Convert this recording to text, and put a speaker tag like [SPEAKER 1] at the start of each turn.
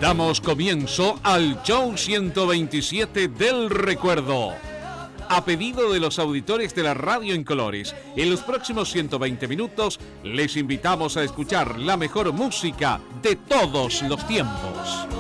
[SPEAKER 1] Damos comienzo al show 127 del recuerdo. A pedido de los auditores de la radio en colores, en los próximos 120 minutos les invitamos a escuchar la mejor música de todos los tiempos.